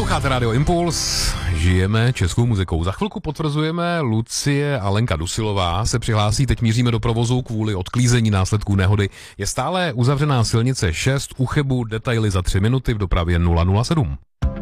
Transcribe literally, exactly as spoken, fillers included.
Posloucháte Radio Impuls, žijeme českou muzikou. Za chvilku potvrzujeme, Lucie a Lenka Dusilová se přihlásí, teď míříme do provozu kvůli odklízení následků nehody. Je stále uzavřená silnice šest u Chebu, detaily za tři minuty v dopravě nula nula sedm.